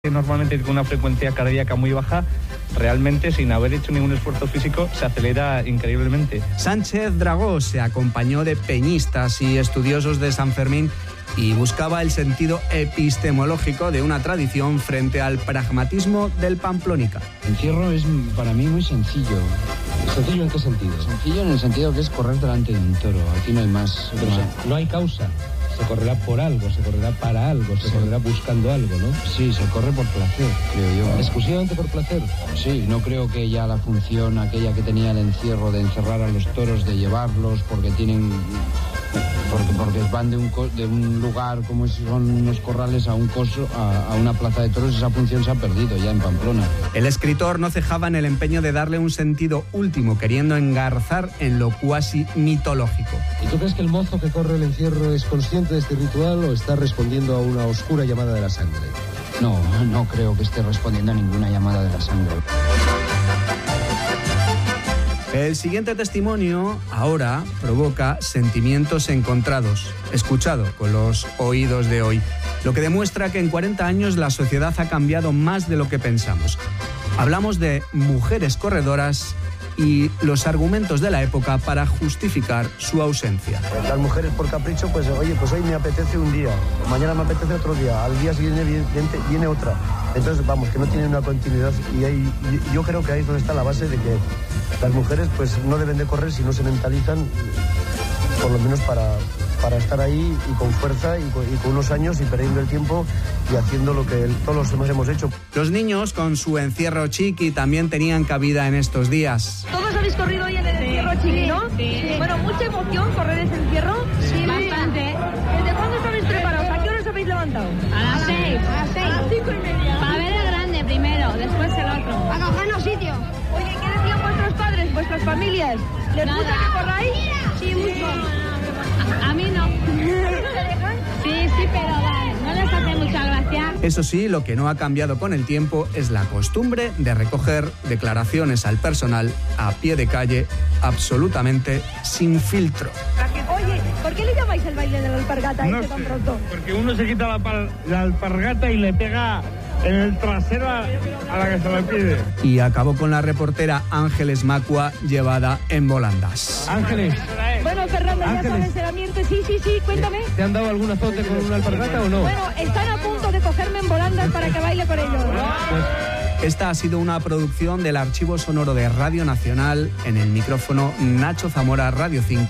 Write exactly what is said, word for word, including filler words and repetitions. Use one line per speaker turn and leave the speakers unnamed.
Normalmente con una frecuencia cardíaca muy baja, realmente sin haber hecho ningún esfuerzo físico se acelera increíblemente.
Sánchez Dragó se acompañó de peñistas y estudiosos de San Fermín y buscaba el sentido epistemológico de una tradición frente al pragmatismo del Pamplónica.
El encierro es para mí muy sencillo.
¿Sencillo en qué sentido?
Sencillo en el sentido que es correr delante de un toro. Aquí no hay más.
Pero
más.
No hay causa. Se correrá por algo, se correrá para algo, se sí. correrá buscando algo, ¿no?
Sí, se corre por placer, creo yo.
¿Exclusivamente por placer?
Sí, no creo que ya la función aquella que tenía el encierro de encerrar a los toros, de llevarlos porque tienen... Porque, porque van de un, de un lugar como son unos corrales a un coso, a, a una plaza de toros, esa función se ha perdido ya en Pamplona.
El escritor no cejaba en el empeño de darle un sentido último, queriendo engarzar en lo cuasi mitológico.
¿Y tú crees que el mozo que corre el encierro es consciente de este ritual o está respondiendo a una oscura llamada de la sangre?
No, no creo que esté respondiendo a ninguna llamada de la sangre.
El siguiente testimonio ahora provoca sentimientos encontrados, escuchado con los oídos de hoy, lo que demuestra que en cuarenta años la sociedad ha cambiado más de lo que pensamos. Hablamos de mujeres corredoras y los argumentos de la época para justificar su ausencia.
Las mujeres por capricho, pues oye, pues hoy me apetece un día, mañana me apetece otro día, al día siguiente viene, viene otra. Entonces, vamos, que no tienen una continuidad y, ahí, y yo creo que ahí es donde está la base de que las mujeres pues no deben de correr si no se mentalizan, por lo menos para, para estar ahí y con fuerza y con, y con unos años y perdiendo el tiempo y haciendo lo que todos los demás hemos hecho.
Los niños con su encierro chiqui también tenían cabida en estos días.
¿Todos habéis corrido hoy en el encierro chiqui, no?
Sí.
Bueno, ¿mucha emoción correr ese encierro?
Sí, bastante.
¿Desde cuándo estabais preparados? ¿A qué hora os habéis levantado?
A las seis.
A las seis. A las cinco y media.
Para ver el grande primero, después el otro.
A cogernos sitio. Oye, ¿qué decían vuestros padres, vuestras familias? ¿Les
Nada.
gusta que corráis?
Sí, mucho. A, a mí no. Sí, sí, pero vale, no les hace mucha gracia.
Eso sí, lo que no ha cambiado con el tiempo es la costumbre de recoger declaraciones al personal a pie de calle, absolutamente sin filtro.
Oye, ¿por qué le llamáis el baile de la alpargata
No
este
sé,
tan pronto?
porque uno se quita la, pal- la alpargata y le pega en el trasero a, a la que se lo pide.
Y acabó con la reportera Ángeles Macua llevada en volandas.
Ángeles,
Bueno, Fernando, ya
Ángeles.
sabes el ambiente. Sí, sí, sí, cuéntame.
¿Te han dado algún azote con una alpargata o no?
Bueno, están a punto de cogerme en volandas para que baile con ellos.
Esta ha sido una producción del Archivo Sonoro de Radio Nacional, en el micrófono Nacho Zamora, Radio cinco.